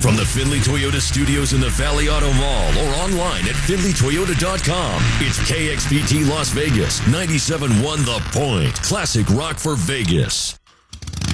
From the Findlay Toyota studios in the Valley Auto Mall or online at FindlayToyota.com, it's KXPT Las Vegas, 97.1 The Point. Classic rock for Vegas.